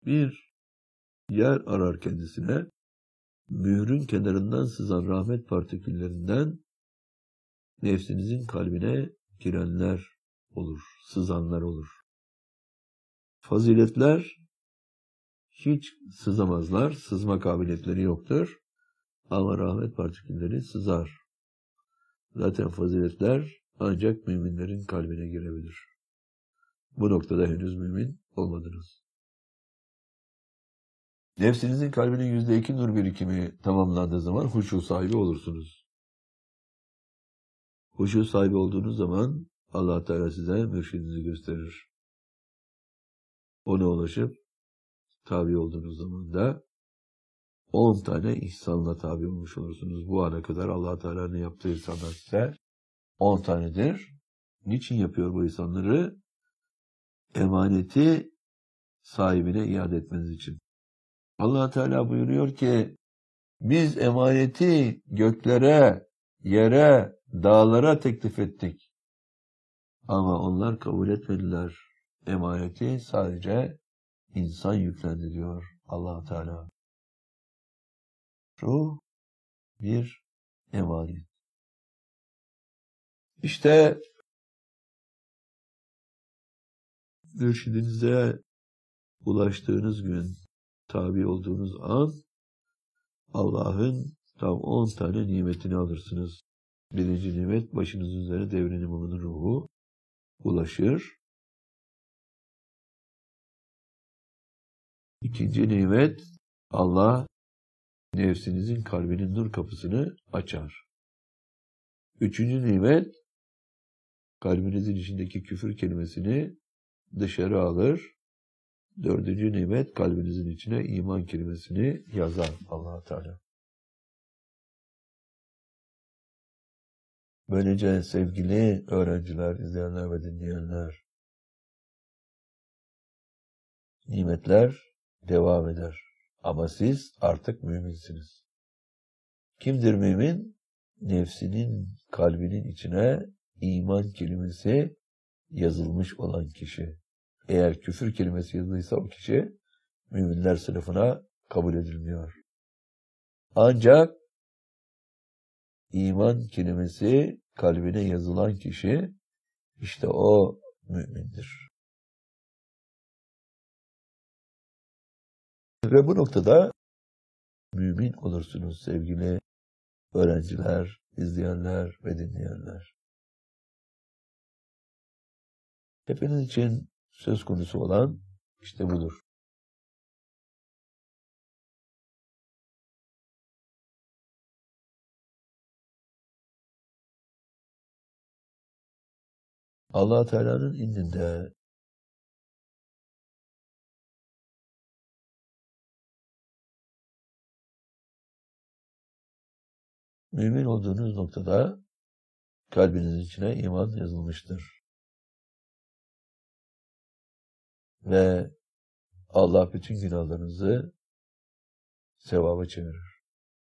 bir yer arar kendisine. Mührün kenarından sızan rahmet partiküllerinden nefsinizin kalbine girenler olur, sızanlar olur. Faziletler hiç sızamazlar, sızma kabiliyetleri yoktur. Ama rahmet partikülleri sızar. Zaten faziletler ancak müminlerin kalbine girebilir. Bu noktada henüz mümin olmadınız. Nefsinizin kalbinin %2 nur birikimi tamamlandığı zaman huşu sahibi olursunuz. Huşu sahibi olduğunuz zaman Allah Teala size mürşidinizi gösterir. Ona ulaşıp tabi olduğunuz zaman da 10 tane ihsanla tabi olmuş olursunuz. Bu ana kadar Allah Teala'nın yaptığı ihsanlar size 10 tanedir. Niçin yapıyor bu ihsanları? Emaneti sahibine iade etmeniz için. Allah Teala buyuruyor ki biz emaneti göklere, yere, dağlara teklif ettik. Ama onlar kabul etmediler. Emaneti sadece insan yüklendi diyor Allah Teala. Ruh bir emanet. İşte mürşidinize ulaştığınız gün, tabi olduğunuz an Allah'ın tam 10 tane nimetini alırsınız. Birinci nimet başınızın üzerine devrin imamının ruhu ulaşır. İkinci nimet Allah nefsinizin kalbinin nur kapısını açar. Üçüncü nimet kalbinizin içindeki küfür kelimesini dışarı alır. Dördüncü nimet kalbinizin içine iman kelimesini yazar Allah Teala. Böylece sevgili öğrenciler, izleyenler ve dinleyenler, nimetler devam eder. Ama siz artık müminsiniz. Kimdir mümin? Nefsinin, kalbinin içine iman kelimesi yazılmış olan kişi. Eğer küfür kelimesi yazılıysa o kişi müminler sınıfına kabul edilmiyor. Ancak iman kelimesi kalbine yazılan kişi işte o mümindir. Ve bu noktada mümin olursunuz sevgili öğrenciler, izleyenler ve dinleyenler. Hepiniz için söz konusu olan işte budur. Allah Teala'nın indinde mümin olduğunuz noktada kalbinizin içine iman yazılmıştır. Ve Allah bütün günahlarınızı sevaba çevirir.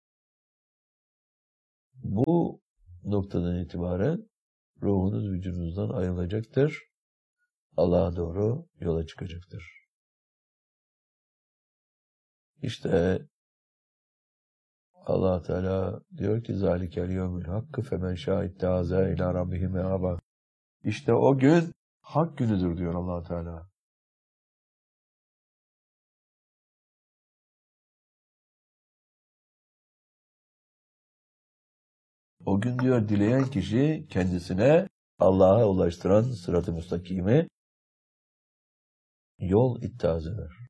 Bu noktadan itibaren ruhunuz vücudunuzdan ayrılacaktır. Allah'a doğru yola çıkacaktır. İşte Allah Teala diyor ki zalikel yevmül hakkı femen şahit teaze ila rabbihi me'aba. İşte o gün hak günüdür diyor Allah Teala. O gün diyor dileyen kişi kendisine Allah'a ulaştıran sırat-ı müstakimi yol ittihaz eder.